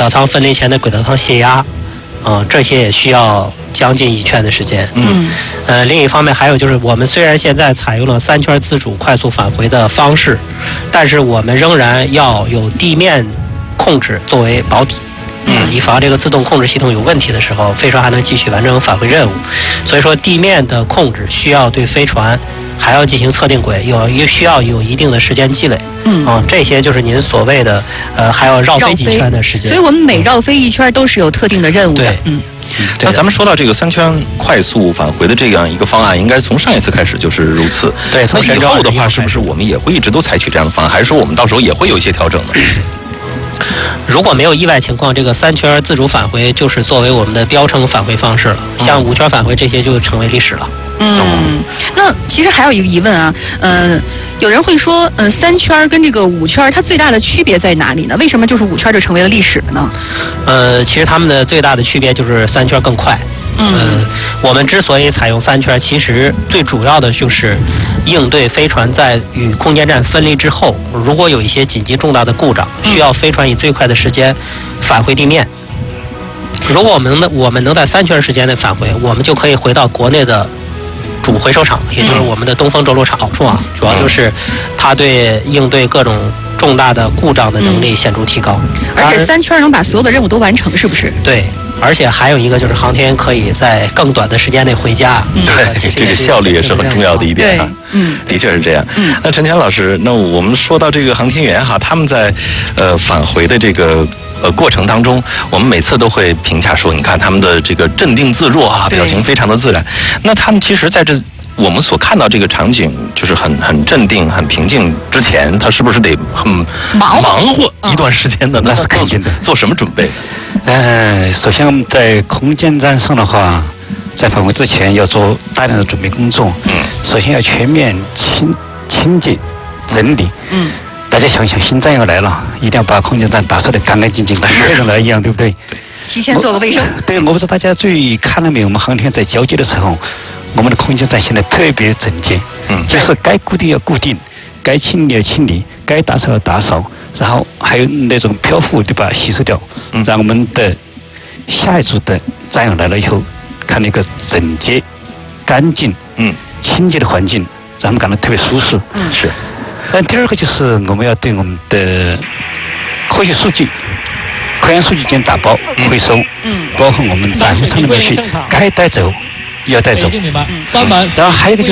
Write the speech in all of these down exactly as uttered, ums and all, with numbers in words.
道舱分离前的轨道舱泄压，啊、呃，这些也需要将近一圈的时间。 嗯， 呃，另一方面还有就是，我们虽然现在采用了三圈自主快速返回的方式，但是我们仍然要有地面控制作为保底。嗯，以防这个自动控制系统有问题的时候，飞船还能继续完成返回任务。所以说，地面的控制需要对飞船还要进行测定轨，有也需要有一定的时间积累。 嗯， 啊，这些就是您所谓的呃，还要绕飞几圈的时间。 所以我们每绕飞一圈都是有特定的任务的。 对， 嗯。 那咱们说到这个三圈快速返回的这样一个方案，应该从上一次开始就是如此。 对， 那以后的话，是不是我们也会一直都采取这样的方案，还是说我们到时候也会有一些调整呢？ 如果没有意外情况，这个三圈自主返回就是作为我们的标称返回方式了。像五圈返回这些就成为历史了。 嗯，那其实还有一个疑问啊，呃，有人会说，呃，三圈跟这个五圈它最大的区别在哪里呢？为什么就是五圈就成为了历史了呢？ 呃，其实它们的最大的区别就是三圈更快。 嗯、 呃，我们之所以采用三圈，其实最主要的就是应对飞船在与空间站分离之后，如果有一些紧急重大的故障，需要飞船以最快的时间返回地面。如果我们能我们能在三圈时间内返回，我们就可以回到国内的主回收厂，也就是我们的东风着陆场。好处啊，主要就是它对应对各种重大的故障的能力显著提高。 而且三圈能把所有的任务都完成，是不是？ 对。而且还有一个就是航天员可以在更短的时间内回家。 嗯、对，这个效率也是很重要的一点啊。 嗯， 的确是这样。 嗯， 那陈田老师，那我们说到这个航天员哈，他们在呃返回的这个呃过程当中，我们每次都会评价说，你看他们的这个镇定自若啊，表情非常的自然。那他们其实在这我们所看到这个场景，就是很很镇定、很平静之前，他是不是得很忙忙活一段时间的？ 那是肯定的。 做什么准备？ 呃，首先我们在空间站上的话，在返回之前要做大量的准备工作。 嗯。首先要全面清清洁整理。 嗯。 大家想想，新站要来了，一定要把空间站打扫得干干净净，跟别人来一样，对不对？ 提前做个卫生。 对，我不知道大家注意看了没有？我们航天在交接的时候，我们的空间站现在特别整洁。 嗯。 就是该固定要固定，该清理要清理，该打扫要打扫。然后还有那种漂浮就把它吸收掉， 嗯、 让我们的下一组的战友来了以后，看那个整洁、干净、 嗯、 清洁的环境，让他们感到特别舒适。 嗯， 是。 那第二个就是我们要对我们的科学数据、科研数据进行打包回收， 嗯， 包括我们返回舱里面去，该带走要带走。 嗯， 然后还有一个就是。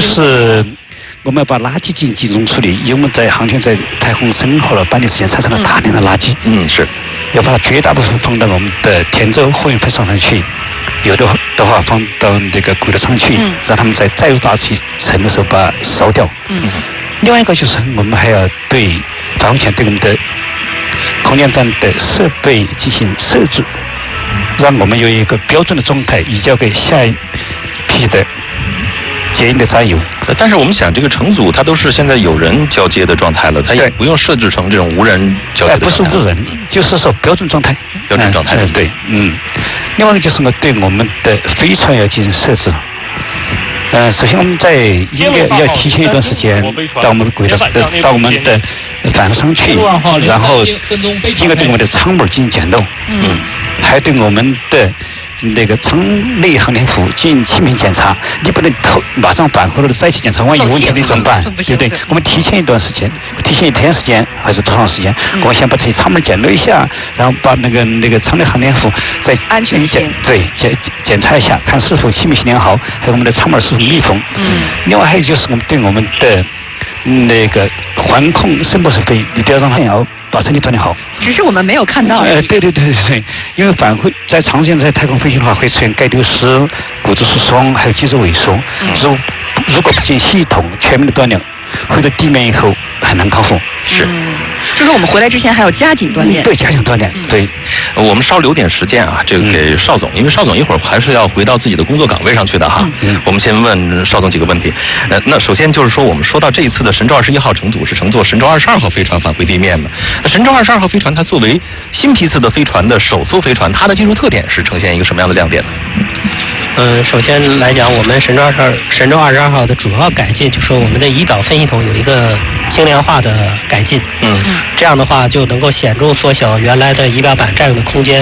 我们要把垃圾进行集中处理，因为我们在航天在太空生活了半年时间，产生了大量的垃圾。 嗯，是。 要把它绝大部分放到我们的天舟货运飞船上去，有的的话放到那个轨道上去， 嗯、 让他们在载入大气层的时候把它烧掉。 嗯。 另外一个就是我们还要对返回前对我们的空间站的设备进行设置，让我们有一个标准的状态移交给下一批的接应的战友。 但是我们想，这个乘组它都是现在有人交接的状态了，它也不用设置成这种无人交接的状态。 不是无人，就是说标准状态。 标准状态。 嗯，对，嗯。另外一个就是我对我们的飞船要进行设置。嗯、呃，首先我们在应该要提前一段时间到我们的轨道，呃，到我们的返回舱去，然后应该对我们的舱门进行检漏。 嗯。 还对我们的那个舱内航天服进行气密检查，你不能头马上返回了再去检查，万一有问题你怎么办？对不对？我们提前一段时间，提前一天时间还是多长时间？ 嗯、 我们先把这些舱门检漏一下，然后把那个那个舱内航天服再安全性对检检查一下，看是否气密性良好，还有我们的舱门是否密封。 嗯。另外还有就是我们对我们的那个环控声波设备，你都要让它要把身体锻炼好。 只是我们没有看到。 呃，对对对对对，因为返回在长时间在太空飞行的话，会出现钙流失、骨质疏松，还有肌肉萎缩。 嗯、 如如果不进行系统全面的锻炼，回到地面以后很难康复。 是。 嗯就是我们回来之前还要加紧锻炼， 对，加紧锻炼，对。 我们稍留点时间啊，这个给邵总，因为邵总一会儿还是要回到自己的工作岗位上去的哈。 嗯、 我们先问邵总几个问题。呃，那首先就是说，我们说到这一次的神舟二十一号乘组是乘坐神舟二十二号飞船返回地面的。那神舟二十二号飞船它作为新批次的飞船的首艘飞船，它的技术特点是呈现一个什么样的亮点呢？ 嗯，首先来讲，我们神舟二十二神舟二十二号的主要改进就是我们的仪表分系统有一个轻量化的改进。 嗯， 这样的话就能够显著缩小原来的仪表板占用的空间。